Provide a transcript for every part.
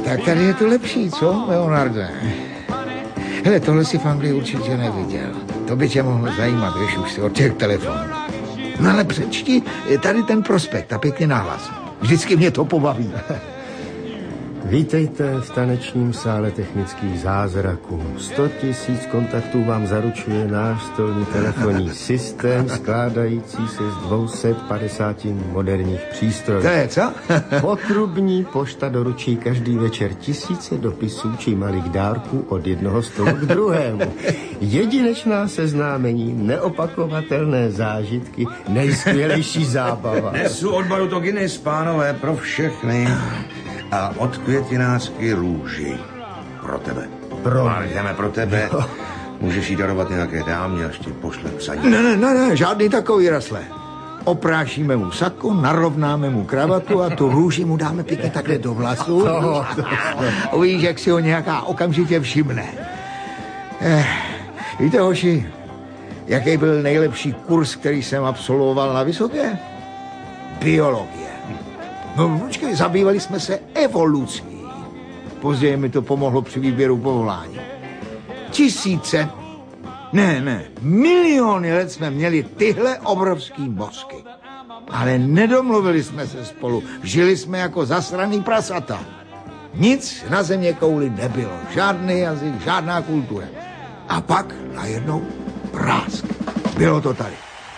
Tak tady je to lepší, co, Leonarde? Hele, tohle si v Anglii určitě neviděl. To by tě mohlo zajímat, když už si od těch telefonů. No ale přečti tady ten prospekt a pěkně nahlas. Vždycky mě to pobaví. Vítejte v tanečním sále technických zázraků. 100 000 kontaktů vám zaručuje náš stolní telefonní systém, skládající se z 250 moderních přístrojů. To je co? Potrubní pošta doručí každý večer tisíce dopisů či malých dárků od jednoho stolu k druhému. Jedinečná seznámení, neopakovatelné zážitky, nejskvělejší zábava. Nesu od baru to Guinness, pánové, pro všechny. A od květinářky růži. Pro tebe. Jdeme pro tebe. Jo. Můžeš jí darovat nějaké dámě, až ti pošle psaní. Ne, žádný takový rasle. Oprášíme mu sako, narovnáme mu kravatu a tu růži mu dáme pěkně takhle do vlasů. Uvidíš, jak si ho nějaká okamžitě všimne. Víte, hoši, jaký byl nejlepší kurz, který jsem absolvoval na Vysoké? Biologie. No počkej, zabývali jsme se evolucí. Později mi to pomohlo při výběru povolání. Miliony let jsme měli tyhle obrovský mozky. Ale nedomluvili jsme se spolu. Žili jsme jako zasraný prasata. Nic na země kouli nebylo. Žádný jazyk, žádná kultura. A pak najednou prásk. Bylo to tady.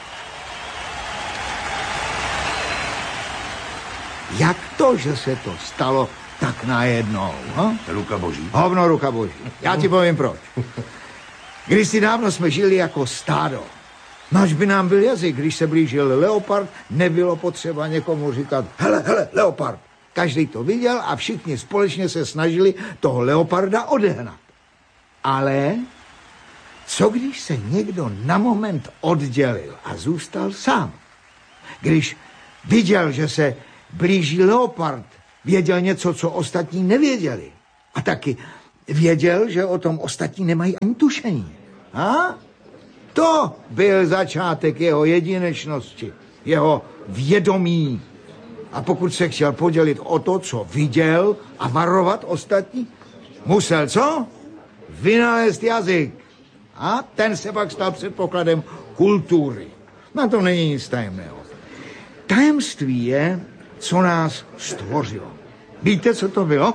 Jak to, že se to stalo tak najednou? Ruka boží. Hovno, ruka boží. Já ti povím proč. Kdysi dávno jsme žili jako stádo. Nač by nám byl jazyk, když se blížil leopard, nebylo potřeba někomu říkat hele, leopard. Každý to viděl a všichni společně se snažili toho leoparda odehnat. Ale co když se někdo na moment oddělil a zůstal sám? Když viděl, že se blíží leopard, věděl něco, co ostatní nevěděli. A taky věděl, že o tom ostatní nemají ani tušení. A? To byl začátek jeho jedinečnosti, jeho vědomí. A pokud se chtěl podělit o to, co viděl a varovat ostatní, musel co? Vynalézt jazyk. A ten se pak stal předpokladem kultury. Na tom není nic tajemného. Tajemství je, co nás stvořilo. Víte, co to bylo?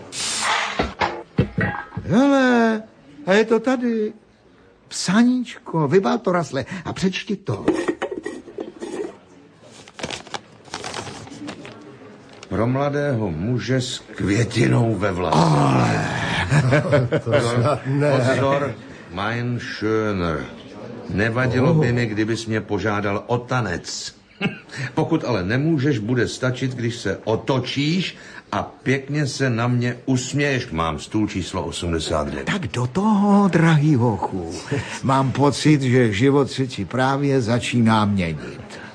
Hele, a je to tady. Psaníčko, vybál to rasle a přečti to. Pro mladého muže s květinou ve vlasech. Pozor, mein Schöner. Nevadilo by mi, kdybys mě požádal o tanec. Pokud ale nemůžeš, bude stačit, když se otočíš a pěkně se na mě usměješ. Mám stůl číslo 82. Tak do toho, drahý hochu. Mám pocit, že život se ti právě začíná měnit.